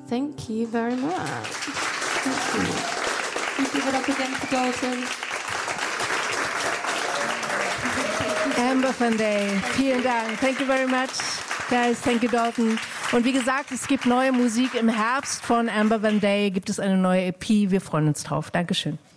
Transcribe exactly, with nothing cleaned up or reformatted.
Thank you very much. Thank you. Let's give it up again for Dalton. Amber Van Day, vielen Dank. Thank you very much, guys. Thank you, Dalton. Und wie gesagt, es gibt neue Musik im Herbst von Amber Van Day. Gibt es eine neue E P. Wir freuen uns drauf. Dankeschön.